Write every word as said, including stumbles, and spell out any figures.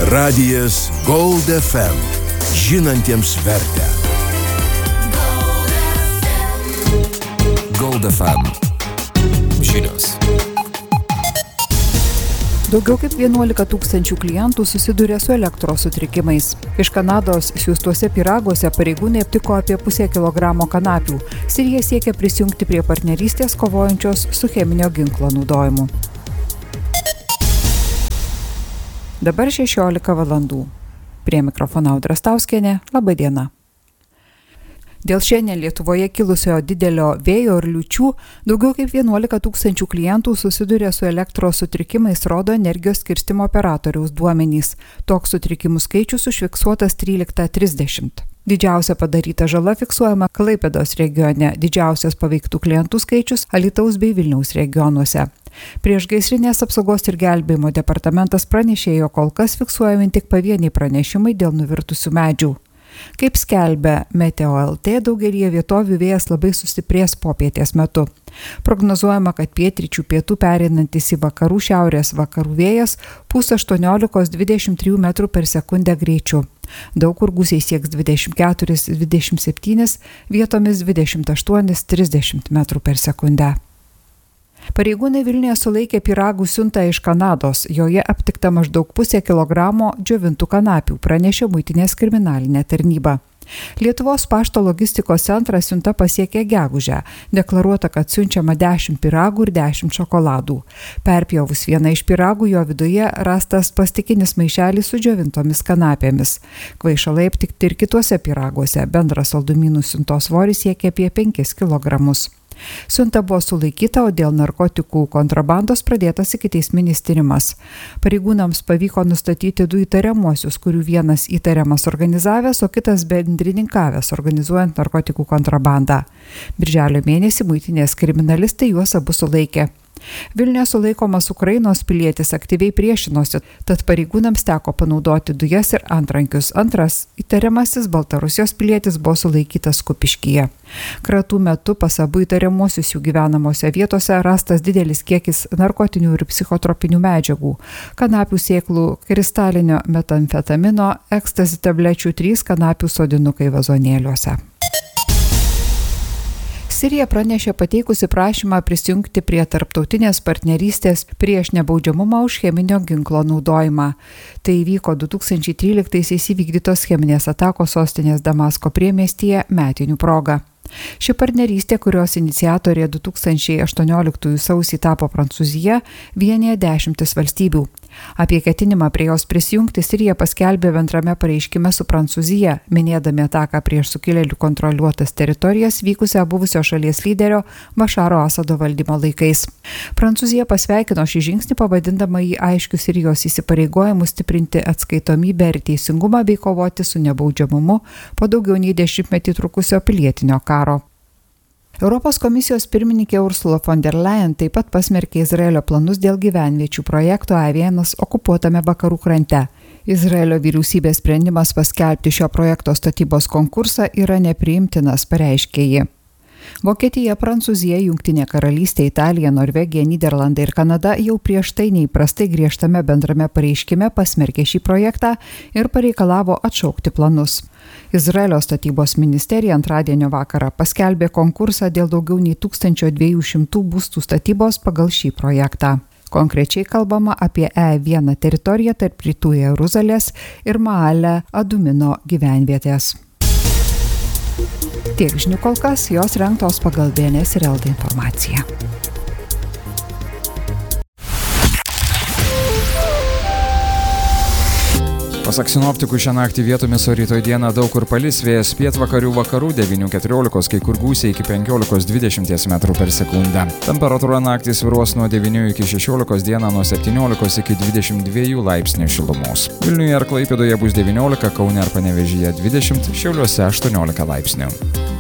Radijas Gold F M. Žinantiems vertę. Gold F M. Žinios. Daugiau kaip vienuolika tūkstančių klientų susiduria su elektros sutrikimais. Iš Kanados siųstuose pyraguose pareigūnai aptiko apie pusę kilogramo kanapių. Sirija siekia prisijungti prie partnerystės kovojančios su cheminio ginklo naudojimu. Dabar šešiolika valandų. Prie mikrofono Audra Stauskienė. Labą dieną. Dėl šiandien Lietuvoje kilusio didelio vėjo ir liūčių daugiau kaip vienuolika tūkstančių klientų susiduria su elektros sutrikimais, rodo energijos skirstymo operatoriaus duomenys. Toks sutrikimų skaičius užfiksuotas tryliktą trisdešimt. Didžiausia padaryta žala fiksuojama Klaipėdos regione, didžiausias paveiktų klientų skaičius Alytaus bei Vilniaus regionuose. Priešgaisrinės apsaugos ir gelbėjimo departamentas pranešė, jog kol kas fiksuojami tik pavieniai pranešimai dėl nuvirtusių medžių. Kaip skelbia Meteo L T, daugelie vietovių vėjas labai sustiprės popietės metu. Prognozuojama, kad pietryčių pietų pereinantis į vakarų šiaurės vakarų vėjas pūs aštuoniolika dvidešimt trijų metrų per sekundę greičiu. Daug kur gūsiai sieks dvidešimt keturi dvidešimt septyni, vietomis dvidešimt aštuoni trisdešimt metrų per sekundę. Pareigūnai Vilniuje sulaikė pyragų siuntą iš Kanados. Joje aptikta maždaug pusė kilogramo džiovintų kanapių, pranešė muitinės kriminalinė tarnyba. Lietuvos pašto logistikos centrą siunta pasiekė gegužę. Deklaruota, kad siunčiama dešimt pyragų ir dešimt šokoladų. Perpjovus vieną iš pyragų, jo viduje rastas plastikinis maišelis su džiovintomis kanapėmis. Kvaišalai aptikti ir kituose pyraguose. Bendras saldumynų siuntos svoris siekia apie penkis kilogramus. Siunta buvo sulaikyta, o dėl narkotikų kontrabandos pradėtas ikiteisminis tyrimas. Pareigūnams pavyko nustatyti du įtariamuosius, kurių vienas įtariamas organizavęs, o kitas bendrininkavęs organizuojant narkotikų kontrabandą. Birželio mėnesį muitinės kriminalistai juos abu sulaikė. Vilniuje sulaikomas Ukrainos pilietis aktyviai priešinosi, tad pareigūnams teko panaudoti dujas ir antrankius. Antras įtariamasis Baltarusijos pilietis buvo sulaikytas Kupiškyje. Kratų metu pas abu įtariamuosius jų gyvenamose vietose rastas didelis kiekis narkotinių ir psichotropinių medžiagų, kanapių sėklų, kristalinio metamfetamino, ekstazi tablečių, trys kanapių sodinukai vazonėliuose. Sirija pranešė pateikusi prašymą prisijungti prie tarptautinės partnerystės prieš nebaudžiamumą už cheminio ginklo naudojimą. Tai įvyko du tūkstančiai tryliktaisiais įvykdytos cheminės atakos sostinės Damasko priemiestyje metinių proga. Ši partnerystė, kurios iniciatorė du tūkstančiai aštuonioliktųjų sausį tapo Prancūzija, vienija dešimtis valstybių. Apie ketinimą prie jos prisijungti Sirija paskelbė bendrame pareiškime su Prancūzija, minėdami ataką prieš sukilėlių kontroliuotas teritorijas vykusią buvusio šalies lyderio Bašaro Asado valdymo laikais. Prancūzija pasveikino šį žingsnį, pavadindama jį aiškiu Sirijos įsipareigojimu stiprinti atskaitomybę ir teisingumą bei kovoti su nebaudžiamumu po daugiau nei dešimtmetį trukusio pilietinio karo. Europos komisijos pirmininkė Ursula von der Leyen taip pat pasmerkė Izraelio planus dėl gyvenviečių projekto A vienas okupuotame vakarų krante. Izraelio vyriausybės sprendimas paskelbti šio projekto statybos konkursą yra nepriimtinas, pareiškė ji. Vokietija, Prancūzija, Jungtinė karalystė, Italija, Norvegija, Nyderlandai ir Kanada jau prieš tai neįprastai griežtame bendrame pareiškime pasmerkė šį projektą ir pareikalavo atšaukti planus. Izraelio statybos ministerija antradienio vakarą paskelbė konkursą dėl daugiau nei tūkstančio dviejų šimtų būstų statybos pagal šį projektą. Konkrečiai kalbama apie E vieną teritoriją tarp Rytų Jeruzalės ir Maale Adumino gyvenvietės. Tiek žinių kol kas, jos rengtos pagal B N S ir L D informaciją. Pasak sinoptikų, šią naktį vietomis, o rytoj dieną daug kur palis, vėjas pietvakarių vakarų devynių keturiolikos, kai kur gūsiai iki penkiolikos dvidešimt metrų per sekundę. Temperatūra naktį svyruos nuo devynių iki šešiolikos, dieną nuo septyniolikos iki dvidešimt dviejų laipsnių šilumos. Vilniuje ir Klaipėdoje bus devyniolika, Kaune ir Panevėžyje dvidešimt, Šiauliuose aštuoniolika laipsnių.